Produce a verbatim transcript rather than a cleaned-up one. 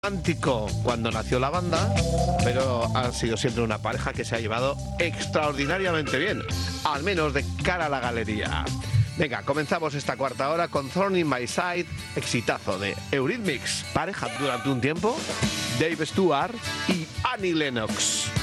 romántico cuando nació la banda, pero han sido siempre una pareja que se ha llevado extraordinariamente bien, al menos de cara a la galería. Venga, comenzamos esta cuarta hora con Thorn in My Side, exitazo de Eurythmics, pareja durante un tiempo, Dave Stewart y Annie Lennox.